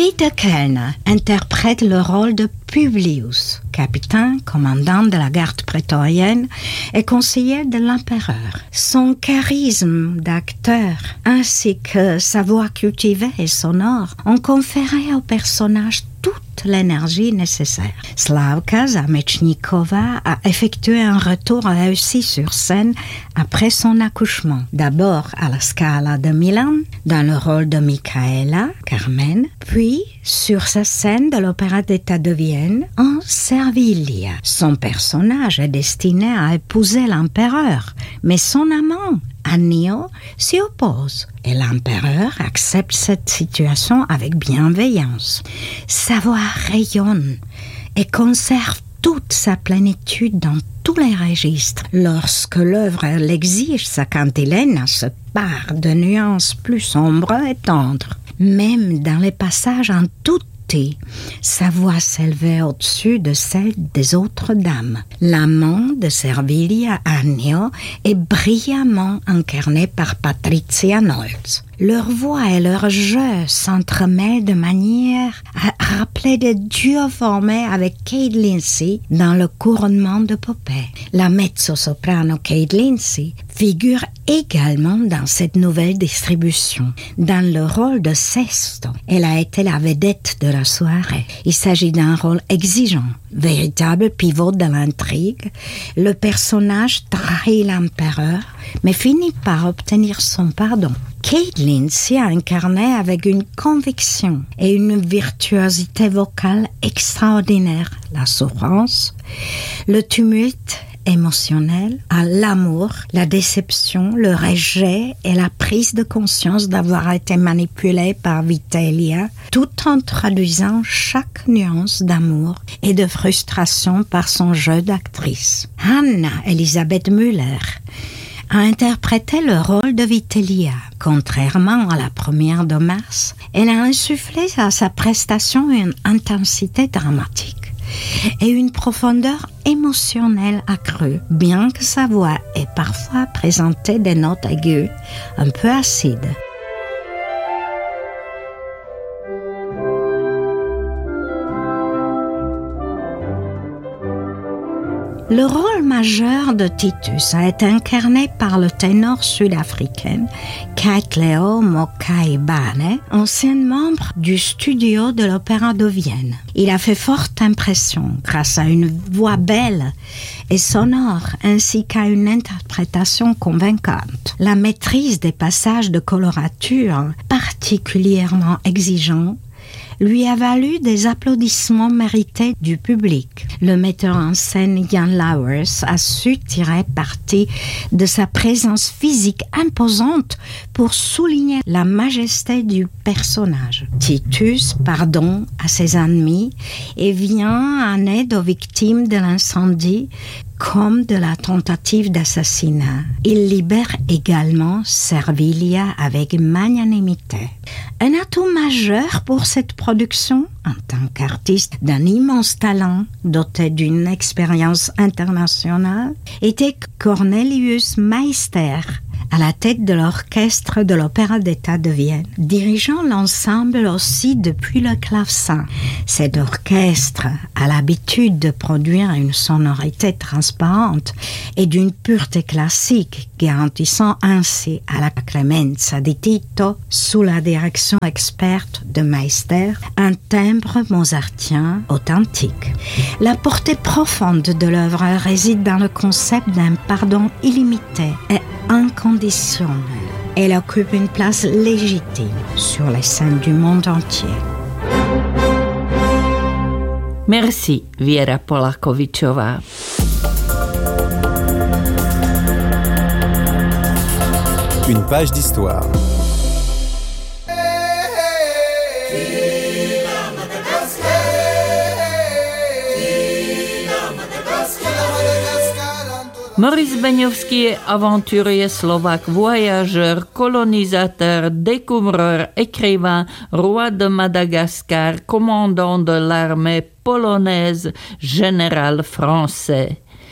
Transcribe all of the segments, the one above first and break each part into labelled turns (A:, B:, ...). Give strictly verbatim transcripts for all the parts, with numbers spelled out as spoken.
A: Peter Kellner interprète le rôle de Publius, capitaine, commandant de la garde prétorienne et conseiller de l'empereur. Son charisme d'acteur ainsi que sa voix cultivée et sonore ont conféré au personnage toute l'énergie nécessaire. Slavka Zamechnikova a effectué un retour réussi sur scène après son accouchement. D'abord à la Scala de Milan, dans le rôle de Michaela, Carmen, puis sur sa scène de l'Opéra d'État de Vienne en Servilia. Son personnage est destiné à épouser l'empereur, mais son amant, Annio, s'y oppose et l'empereur accepte cette situation avec bienveillance. Sa voix rayonne et conserve toute sa plénitude dans tous les registres. Lorsque l'œuvre l'exige, sa cantilène se part de nuances plus sombres et tendres. Même dans les passages en tout sa voix s'élevait au-dessus de celle des autres dames. L'amant de Servilia, Annio, est brillamment incarné par Patricia Nolz. Leur voix et leur jeu s'entremêlent de manière à rappeler des duos formés avec Kate Lindsay dans le couronnement de Popée. La mezzo-soprano Kate Lindsay figure également dans cette nouvelle distribution. Dans le rôle de Sesto, elle a été la vedette de la soirée. Il s'agit d'un rôle exigeant, véritable pivot de l'intrigue. Le personnage trahit l'empereur, mais finit par obtenir son pardon. Kate Lindsay a incarné avec une conviction et une virtuosité vocale extraordinaire la souffrance, le tumulte émotionnel, à l'amour, la déception, le rejet et la prise de conscience d'avoir été manipulée par Vitellia, tout en traduisant chaque nuance d'amour et de frustration par son jeu d'actrice. Anna Elisabeth Müller a interprété le rôle de Vitellia. Contrairement à la première de mars, elle a insufflé à sa prestation une intensité dramatique et une profondeur émotionnelle accrue, bien que sa voix ait parfois présenté des notes aiguës un peu acides. Le rôle majeur de Titus a été incarné par le ténor sud-africain Kaitleo Mokaibane, ancien membre du studio de l'Opéra de Vienne. Il a fait forte impression grâce à une voix belle et sonore ainsi qu'à une interprétation convaincante. La maîtrise des passages de colorature particulièrement exigeants lui a valu des applaudissements mérités du public. Le metteur en scène Jan Lauwers a su tirer parti de sa présence physique imposante pour souligner la majesté du personnage. Titus pardonne à ses ennemis et vient en aide aux victimes de l'incendie comme de la tentative d'assassinat. Il libère également Servilia avec magnanimité. Un atout majeur pour cette production, en tant qu'artiste d'un immense talent, doté d'une expérience internationale, était Cornelius Meister, à la tête de l'orchestre de l'Opéra d'État de Vienne, dirigeant l'ensemble aussi depuis le clavecin. Cet orchestre a l'habitude de produire une sonorité transparente et d'une pureté classique, garantissant ainsi à la Clemenza di Tito, sous la direction experte de Meister, un timbre mozartien authentique. La portée profonde de l'œuvre réside dans le concept d'un pardon illimité et inconditionnel. Elle occupe une place légitime sur les scènes du monde entier.
B: Merci, Viera Polakovičová.
C: Une page d'histoire.
B: Maurice Beňovský je aventurier Slovak, voyageur, colonisateur, découvreur, écrivain, roi de Madagascar, commandant de l'armée polonaise, général français.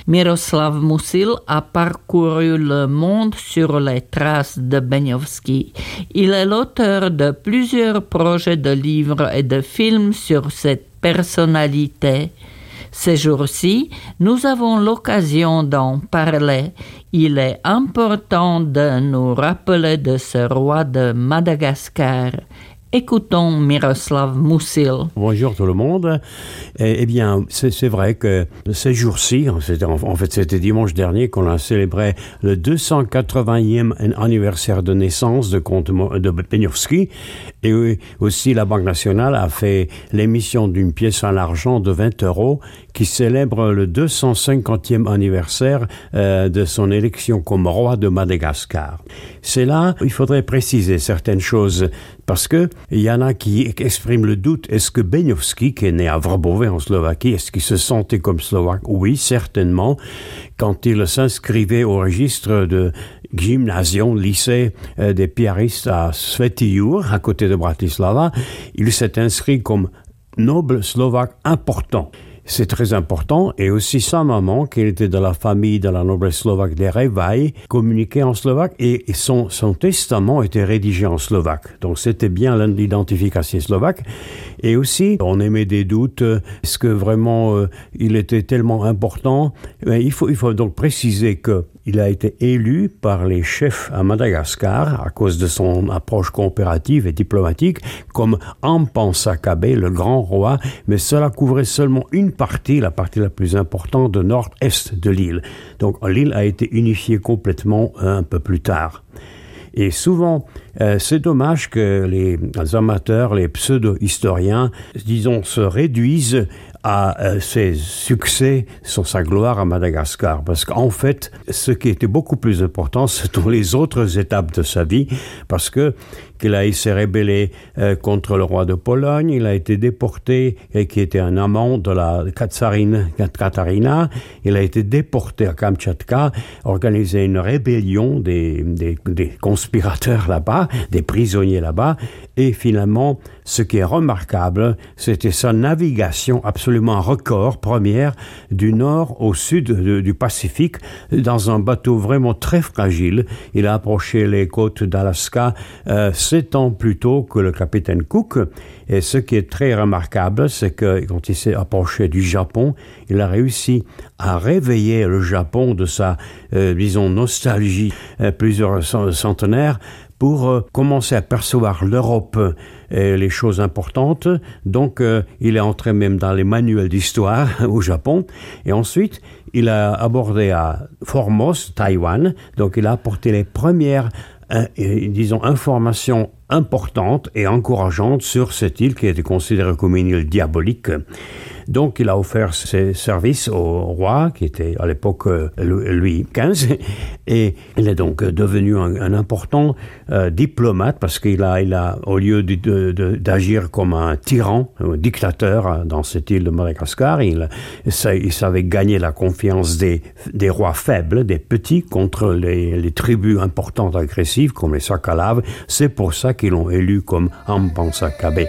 B: Miroslav Musil a parcouru le monde sur les traces de Beňovský. Il est l'auteur de plusieurs projets de livres et de films sur cette personnalité. Ces jours-ci, nous avons l'occasion d'en parler. Il est important de nous rappeler de ce roi de Madagascar. Écoutons Miroslav Musil.
D: Bonjour tout le monde. Eh, eh bien, c'est, c'est vrai que ces jours-ci, c'était, en fait c'était dimanche dernier qu'on a célébré le deux cent quatre-vingtième anniversaire de naissance de comte de Beňovský. Et aussi la Banque nationale a fait l'émission d'une pièce en argent de vingt euros qui célèbre le deux cent cinquantième anniversaire euh, de son élection comme roi de Madagascar. C'est là, il faudrait préciser certaines choses parce que il y en a qui expriment le doute. Est-ce que Beňovský, qui est né à Vrbové en Slovaquie, est-ce qu'il se sentait comme slovaque? Oui, certainement. Quand il s'inscrivait au registre de gymnasium, lycée euh, des piaristes à Svätý Jur, à côté de Bratislava, il s'est inscrit comme noble slovaque important. C'est très important, et aussi sa maman, qui était de la famille de la noblesse slovaque des Revaj, communiquait en slovaque, et son, son testament était rédigé en slovaque. Donc c'était bien l'identification slovaque. Et aussi, on émet des doutes, est-ce que vraiment euh, il était tellement important? Mais il faut, il faut donc préciser que il a été élu par les chefs à Madagascar, à cause de son approche coopérative et diplomatique, comme Ampansa Kabé, le grand roi, mais cela couvrait seulement une partie, la partie la plus importante de nord-est de l'île. Donc l'île a été unifiée complètement un peu plus tard. Et souvent, euh, c'est dommage que les, les amateurs, les pseudo-historiens, disons, se réduisent à euh, ses succès sur sa gloire à Madagascar. Parce qu'en fait, ce qui était beaucoup plus important, ce sont les autres étapes de sa vie, parce que qu'il a, il s'est rébellé euh, contre le roi de Pologne, il a été déporté, et qui était un amant de la Katsarine, Katarina, il a été déporté à Kamtchatka, organisé une rébellion des, des, des conspirateurs là-bas, des prisonniers là-bas, et finalement, ce qui est remarquable, c'était sa navigation absolument record, première, du nord au sud de, du Pacifique, dans un bateau vraiment très fragile. Il a approché les côtes d'Alaska euh, sept ans plus tôt que le capitaine Cook. Et ce qui est très remarquable, c'est que quand il s'est approché du Japon, il a réussi à réveiller le Japon de sa, euh, disons, nostalgie euh, plusieurs centenaires, pour euh, commencer à percevoir l'Europe et les choses importantes. Donc, euh, il est entré même dans les manuels d'histoire au Japon. Et ensuite, il a abordé à Formos, Taïwan. Donc, il a apporté les premières, euh, disons, informations importantes et encourageantes sur cette île qui était considérée comme une île diabolique. Donc, il a offert ses services au roi, qui était à l'époque Louis quinze, et il est donc devenu un, un important euh, diplomate, parce qu'il a, il a, au lieu de, de, de, d'agir comme un tyran, un dictateur dans cette île de Madagascar, il, il savait gagner la confiance des, des rois faibles, des petits, contre les, les tribus importantes agressives, comme les Sakalaves. C'est pour ça qu'ils l'ont élu comme Ampansa Kabé.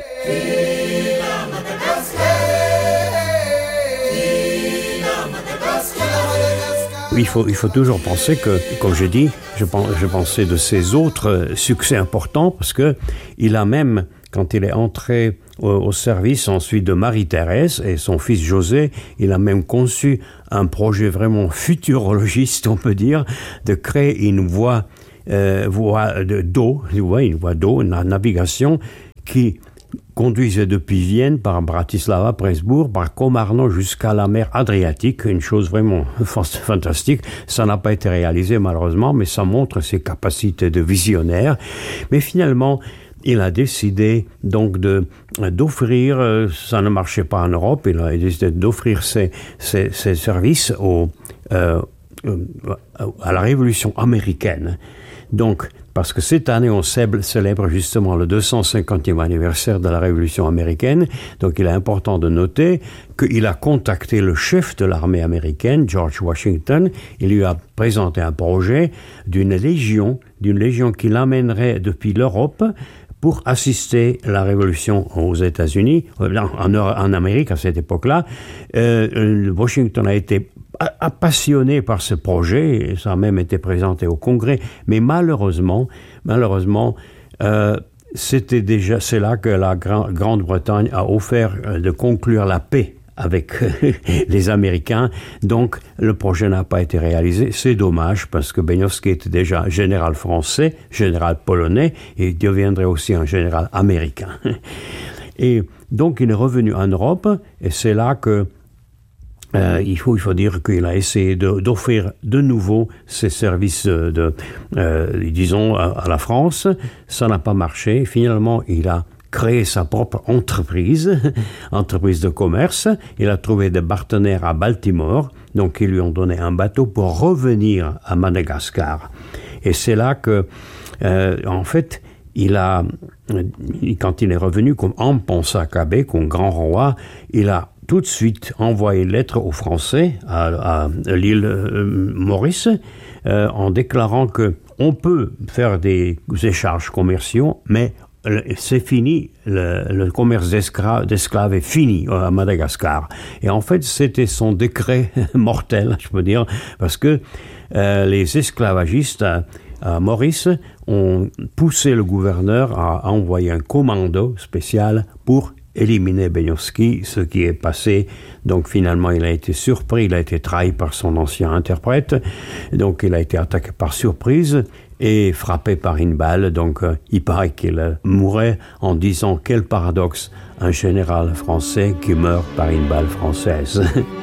D: Il faut, il faut toujours penser que, comme je dis, je, pense, je pensais de ses autres succès importants, parce que il a même, quand il est entré au, au service ensuite de Marie-Thérèse et son fils José, il a même conçu un projet vraiment futurologiste, on peut dire, de créer une voie, euh, voie de, d'eau, une voie d'eau, une navigation qui conduisait depuis Vienne par Bratislava, Presbourg, par Komarno jusqu'à la mer Adriatique, une chose vraiment fantastique. Ça n'a pas été réalisé malheureusement, mais ça montre ses capacités de visionnaire. Mais finalement, il a décidé donc de, d'offrir, ça ne marchait pas en Europe, il a décidé d'offrir ses, ses, ses services au, euh, à la Révolution américaine. Donc, parce que cette année, on célèbre justement le deux cent cinquantième anniversaire de la Révolution américaine. Donc, il est important de noter qu'il a contacté le chef de l'armée américaine, George Washington. Il lui a présenté un projet d'une légion, d'une légion qui l'amènerait depuis l'Europe pour assister à la Révolution aux États-Unis, en, en Amérique à cette époque-là. Euh, Washington a été passionné par ce projet, ça a même été présenté au Congrès, mais malheureusement, malheureusement, euh, c'était déjà, c'est là que la Gra- Grande-Bretagne a offert de conclure la paix avec les Américains, donc le projet n'a pas été réalisé. C'est dommage parce que Beniowski était déjà général français, général polonais, et il deviendrait aussi un général américain. Et donc il est revenu en Europe, et c'est là que Euh, il, faut, il faut dire qu'il a essayé de, d'offrir de nouveau ses services, de, de, euh, disons, à, à la France. Ça n'a pas marché. Finalement, il a créé sa propre entreprise, entreprise de commerce. Il a trouvé des partenaires à Baltimore, donc ils lui ont donné un bateau pour revenir à Madagascar. Et c'est là que, euh, en fait, il a, quand il est revenu comme Amponsah Kabé, comme grand roi, il a tout de suite envoyé une lettre aux Français à, à l'île euh, Maurice euh, en déclarant que on peut faire des échanges commerciaux, mais le, c'est fini, le, le commerce d'esclaves, d'esclaves est fini à Madagascar. Et en fait, c'était son décret mortel, je peux dire, parce que euh, les esclavagistes à, à Maurice ont poussé le gouverneur à, à envoyer un commando spécial pour éliminer Beniowski, ce qui est passé. Donc finalement, il a été surpris, il a été trahi par son ancien interprète. Donc il a été attaqué par surprise et frappé par une balle. Donc euh, il paraît qu'il euh, mourait en disant quel paradoxe, un général français qui meurt par une balle française.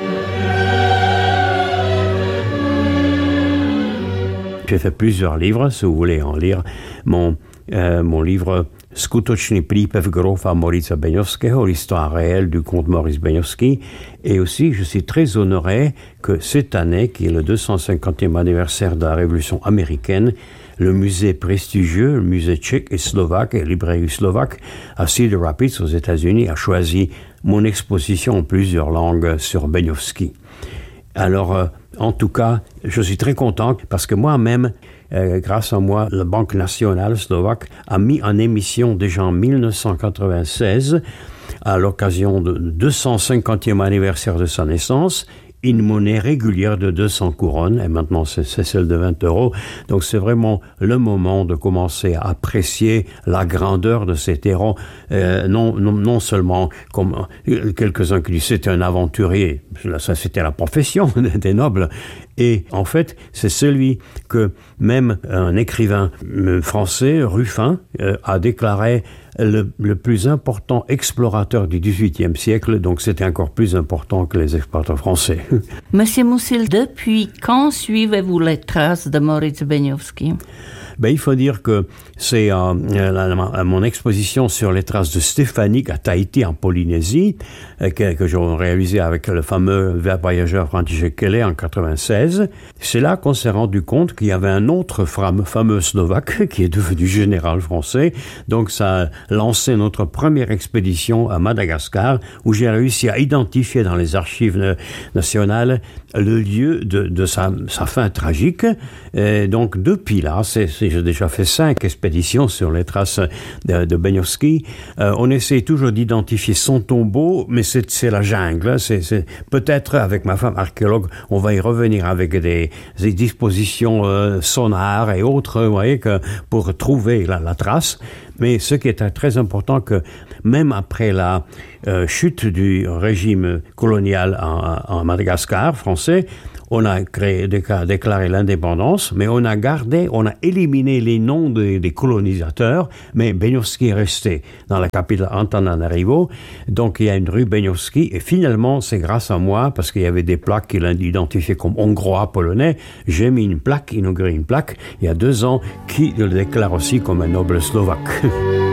D: J'ai fait plusieurs livres, si vous voulez en lire. Mon, euh, mon livre Skutočný prípev grofa Morica Beniowskiego, l'histoire réelle du comte Maurice Beniowski. Et aussi, je suis très honoré que cette année, qui est le deux cent cinquantième anniversaire de la Révolution américaine, le musée prestigieux, le musée tchèque et slovaque et librairie slovaque à Cedar Rapids aux États-Unis a choisi mon exposition en plusieurs langues sur Beniowski. Alors, euh, en tout cas, je suis très content parce que moi-même, euh, grâce à moi, la Banque nationale slovaque a mis en émission déjà en dix-neuf cent quatre-vingt-seize, à l'occasion du deux cent cinquantième anniversaire de sa naissance, une monnaie régulière de deux cents couronnes, et maintenant c'est, c'est celle de vingt euros. Donc c'est vraiment le moment de commencer à apprécier la grandeur de cet héros, euh, non, non, non seulement comme euh, quelques-uns qui disent c'était un aventurier, ça c'était la profession des nobles, et en fait c'est celui que même un écrivain français, Ruffin, euh, a déclaré Le, le plus important explorateur du dix-huitième siècle, donc c'était encore plus important que les explorateurs français.
B: Monsieur Musil, depuis quand suivez-vous les traces de Moritz Beniowski?
D: Ben, il faut dire que c'est euh, la, la, mon exposition sur les traces de Stéphanique à Tahiti, en Polynésie, euh, que, que j'ai réalisé avec le fameux voyageur František Kelly en quatre-vingt-seize. C'est là qu'on s'est rendu compte qu'il y avait un autre fameux, fameux Slovaque qui est devenu général français. Donc ça a lancé notre première expédition à Madagascar, où j'ai réussi à identifier dans les archives nationales le lieu de, de sa, sa fin tragique. Et donc depuis là, c'est, c'est, j'ai déjà fait cinq expéditions sur les traces de, de Beniowski. Euh, on essaie toujours d'identifier son tombeau, mais c'est, c'est la jungle. C'est, c'est, peut-être avec ma femme archéologue, on va y revenir avec des, des dispositions euh, sonars et autres, vous voyez, que pour trouver la, la trace. Mais ce qui est très important, que même après la euh, chute du régime colonial en, en Madagascar français, on a créé, déclaré l'indépendance, mais on a gardé, on a éliminé les noms des, des colonisateurs, mais Beniowski est resté dans la capitale Antananarivo, donc il y a une rue Beniowski, et finalement c'est grâce à moi, parce qu'il y avait des plaques qu'il a identifiées comme hongrois, polonais, j'ai mis une plaque, inauguré une plaque, il y a deux ans, qui le déclare aussi comme un noble slovaque.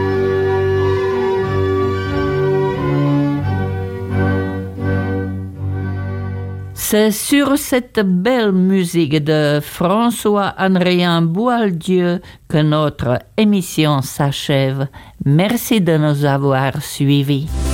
B: C'est sur cette belle musique de François-Andrien Boieldieu que notre émission s'achève. Merci de nous avoir suivis.